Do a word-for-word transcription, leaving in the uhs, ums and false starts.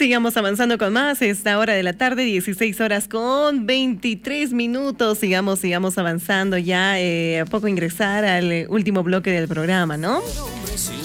Sigamos avanzando con más. Esta hora de la tarde, dieciséis horas con veintitrés minutos. Sigamos, sigamos avanzando ya. Eh, a poco ingresar al último bloque del programa, ¿no?